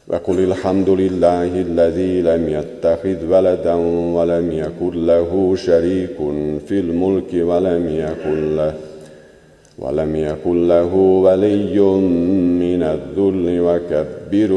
وقل الحمد لله الذي لم يتخذ ولدا ولم يكن له شريك في الملك ولم يكن له ولي من الذل وكبره